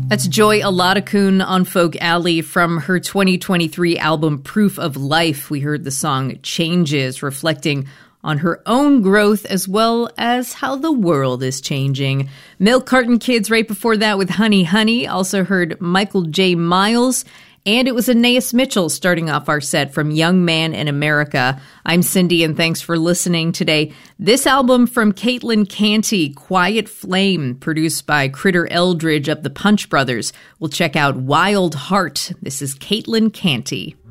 That's Joy Aladakun on Folk Alley from her 2023 album Proof of Life. We heard the song Changes, reflecting on her own growth as well as how the world is changing. Milk Carton Kids right before that with Honey Honey. Also heard Michael J. Miles. And it was Anais Mitchell starting off our set from Young Man in America. I'm Cindy, and thanks for listening today. This album from Caitlin Canty, Quiet Flame, produced by Critter Eldridge of the Punch Brothers. We'll check out Wild Heart. This is Caitlin Canty.